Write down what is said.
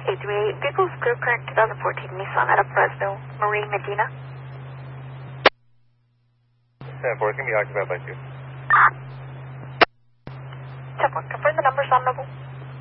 838, vehicles clear current 2014 Nissan out of Fresno, Marie Medina. 10-4, can be occupied by 2. 10-4, confirm the numbers on the